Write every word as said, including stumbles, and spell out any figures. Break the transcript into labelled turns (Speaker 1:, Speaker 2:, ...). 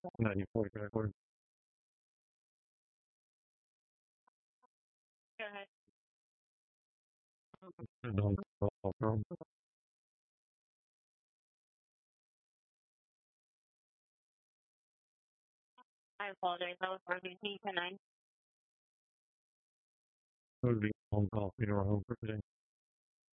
Speaker 1: ninety-four backward.
Speaker 2: Go ahead.
Speaker 1: Don't call from.
Speaker 2: I apologize. I was working. Can you ten nine?
Speaker 1: Would be home call, you know, home for today.